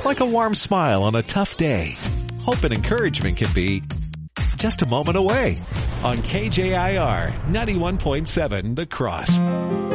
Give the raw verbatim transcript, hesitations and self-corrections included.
like a warm smile on a tough day. Hope and encouragement can be just a moment away on K J I R ninety-one point seven The Cross.